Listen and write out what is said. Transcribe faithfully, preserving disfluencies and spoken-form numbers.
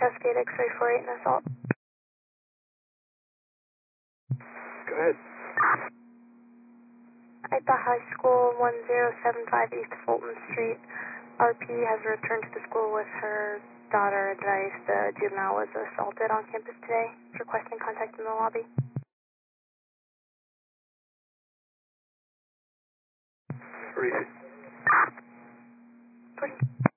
Cascade X-ray four eight and assault. Go ahead. At the high school, one zero seven five East Fulton Street. R P has returned to the school with her daughter. Advised the juvenile was assaulted on campus today. Requesting contact in the lobby. Repeat. forty.